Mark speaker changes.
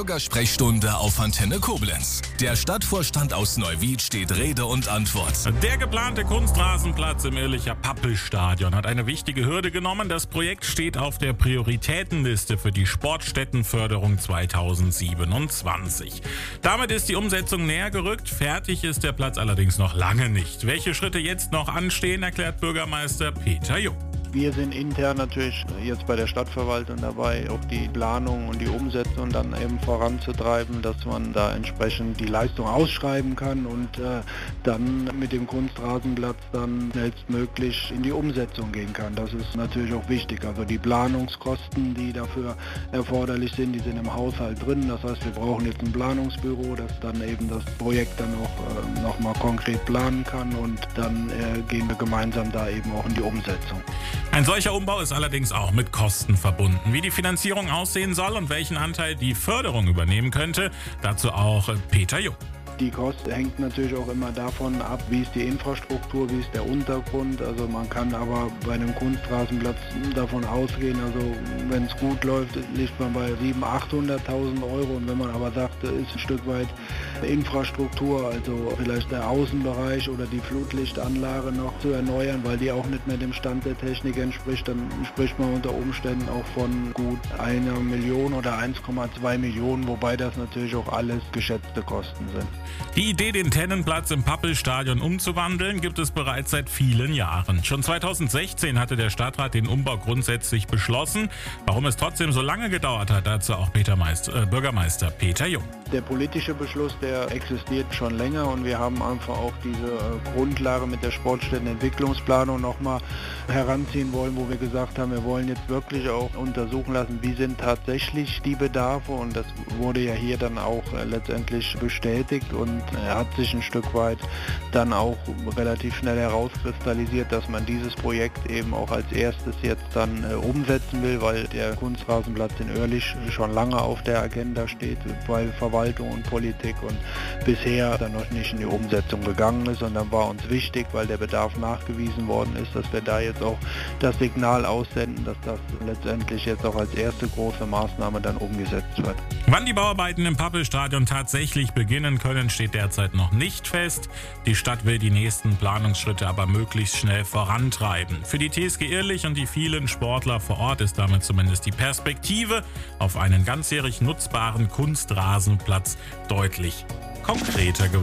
Speaker 1: Bürgersprechstunde auf Antenne Koblenz. Der Stadtvorstand aus Neuwied steht Rede und Antwort.
Speaker 2: Der geplante Kunstrasenplatz im Ehrlicher Pappelstadion hat eine wichtige Hürde genommen. Das Projekt steht auf der Prioritätenliste für die Sportstättenförderung 2027. Damit ist die Umsetzung näher gerückt. Fertig ist der Platz allerdings noch lange nicht. Welche Schritte jetzt noch anstehen, erklärt Bürgermeister Peter Jung.
Speaker 3: Wir sind intern natürlich jetzt bei der Stadtverwaltung dabei, auch die Planung und die Umsetzung dann eben voranzutreiben, dass man da entsprechend die Leistung ausschreiben kann und dann mit dem Kunstrasenplatz dann schnellstmöglich in die Umsetzung gehen kann. Das ist natürlich auch wichtig. Also die Planungskosten, die dafür erforderlich sind, die sind im Haushalt drin. Das heißt, wir brauchen jetzt ein Planungsbüro, das dann eben das Projekt dann auch noch mal konkret planen kann und dann gehen wir gemeinsam da eben auch in die Umsetzung.
Speaker 2: Ein solcher Umbau ist allerdings auch mit Kosten verbunden. Wie die Finanzierung aussehen soll und welchen Anteil die Förderung übernehmen könnte, dazu auch Peter Jung.
Speaker 3: Die Kosten hängt natürlich auch immer davon ab, wie ist die Infrastruktur, wie ist der Untergrund. Also man kann aber bei einem Kunstrasenplatz davon ausgehen, also wenn es gut läuft, liegt man bei 700.000, 800.000 Euro. Und wenn man aber sagt, ist ein Stück weit Infrastruktur, also vielleicht der Außenbereich oder die Flutlichtanlage noch zu erneuern, weil die auch nicht mehr dem Stand der Technik entspricht, dann spricht man unter Umständen auch von gut 1 Million oder 1,2 Millionen, wobei das natürlich auch alles geschätzte Kosten sind.
Speaker 2: Die Idee, den Tennenplatz im Pappelstadion umzuwandeln, gibt es bereits seit vielen Jahren. Schon 2016 hatte der Stadtrat den Umbau grundsätzlich beschlossen. Warum es trotzdem so lange gedauert hat, dazu auch Bürgermeister Peter Jung.
Speaker 3: Der politische Beschluss, der existiert schon länger und wir haben einfach auch diese Grundlage mit der Sportstättenentwicklungsplanung nochmal heranziehen wollen, wo wir gesagt haben, wir wollen jetzt wirklich auch untersuchen lassen, wie sind tatsächlich die Bedarfe, und das wurde ja hier dann auch letztendlich bestätigt und hat sich ein Stück weit dann auch relativ schnell herauskristallisiert, dass man dieses Projekt eben auch als erstes jetzt dann umsetzen will, weil der Kunstrasenplatz in Oerlich schon lange auf der Agenda steht bei Verwaltung und Politik und bisher dann noch nicht in die Umsetzung gegangen ist, und dann war uns wichtig, weil der Bedarf nachgewiesen worden ist, dass wir da jetzt auch das Signal aussenden, dass das letztendlich jetzt auch als erste große Maßnahme dann umgesetzt wird.
Speaker 2: Wann die Bauarbeiten im Pappelstadion tatsächlich beginnen können, steht derzeit noch nicht fest. Die Stadt will die nächsten Planungsschritte aber möglichst schnell vorantreiben. Für die TSG Ehrlich und die vielen Sportler vor Ort ist damit zumindest die Perspektive auf einen ganzjährig nutzbaren Kunstrasenplatz deutlich konkreter geworden.